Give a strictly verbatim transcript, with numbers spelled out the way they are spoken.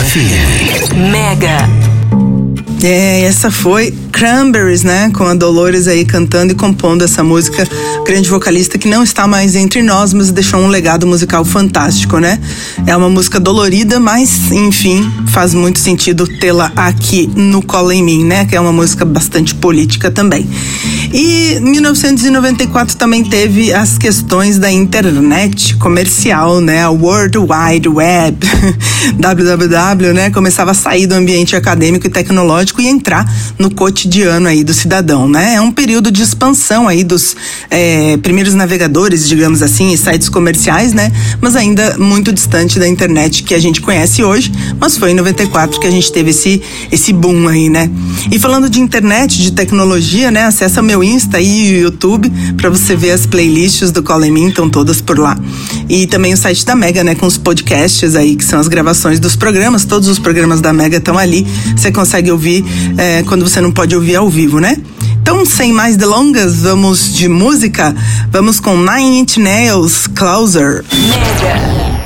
F M. Mega. É, essa foi Cranberries, né? Com a Dolores aí cantando e compondo essa música. Grande vocalista que não está mais entre nós, mas deixou um legado musical fantástico, né? É uma música dolorida, mas, enfim, faz muito sentido tê-la aqui no Cola em Mim, né? Que é uma música bastante política também. E em mil novecentos e noventa e quatro também teve as questões da internet comercial, né? A World Wide Web, W W W, né? Começava a sair do ambiente acadêmico e tecnológico e entrar no cotidiano aí do cidadão, né? É um período de expansão aí dos é, primeiros navegadores, digamos assim, e sites comerciais, né? Mas ainda muito distante da internet que a gente conhece hoje, mas foi em noventa e quatro que a gente teve esse, esse boom aí, né? E falando de internet, de tecnologia, né? Acessa meu Insta e o YouTube pra você ver as playlists do Cola em Mim, estão todas por lá. E também o site da Mega, né? Com os podcasts aí, que são as gravações dos programas, todos os programas da Mega estão ali, você consegue ouvir é, quando você não pode ouvir ao vivo, né? Então, sem mais delongas, vamos de música, vamos com Nine Inch Nails, Closer. Mega.